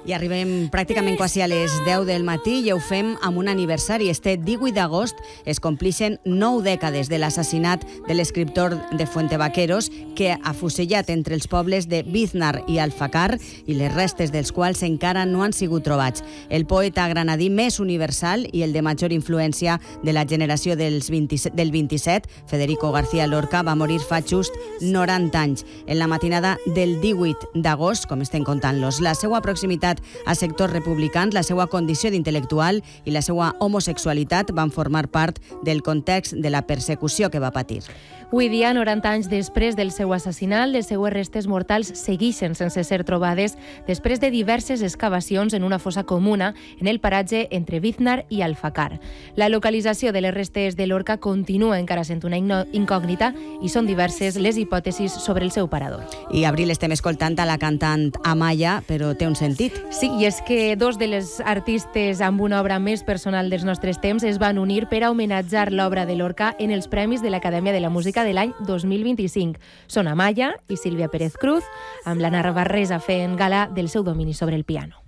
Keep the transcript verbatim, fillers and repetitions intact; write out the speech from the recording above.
I arribem pràcticament quasi a les deu del matí i ho fem amb un aniversari. Este divuit d'agost es complixen nou dècades de l'assassinat de l'escriptor de Fuentevaqueros que ha afusellat entre els pobles de Biznar i Alfacar i les restes dels quals encara no han sigut trobats. El poeta granadí més universal i el de major influència de la generació dels vint-i-set, del vint-i-set, Federico García Lorca, va morir fa just noranta anys. En la matinada del divuit d'agost, com estem contant-los, la seva proximitat a sectors republicans, la seva condició d'intel·lectual i la seva homosexualitat van formar part del context de la persecució que va patir. Avui dia, noranta anys després del seu assassinat, les seues restes mortals segueixen sense ser trobades després de diverses excavacions en una fossa comuna en el paratge entre Biznar i Alfacar. La localització de les restes de Lorca continua encara sent una incògnita i són diverses les hipòtesis sobre el seu parador. I Abril, estem escoltant a la cantant Amaya, però té un sentit. Sí, i és que dos de les artistes amb una obra més personal dels nostres temps es van unir per a homenatjar l'obra de Lorca en els Premis de l'Acadèmia de la Música de l'any dos mil vint-i-cinc. Són Amaya i Sílvia Pérez Cruz, amb la Navarresa fent gala del seu domini sobre el piano.